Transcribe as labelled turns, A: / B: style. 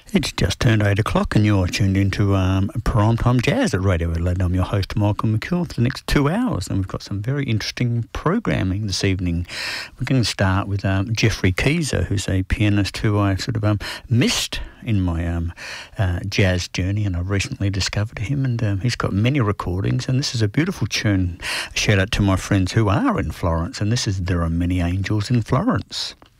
A: It's just turned 8 o'clock and you're tuned into Primetime Jazz at Radio Adelaide. I'm your host, Michael McKeown, for the next 2 hours, and we've got some very interesting programming this evening. We're going to start with Geoffrey Keezer, who's a pianist who I sort of missed in my jazz journey, and I've recently discovered him, and he's got many recordings, and this is a beautiful tune. A shout out to my friends who are in Florence, and this is There Are Many Angels in Florence.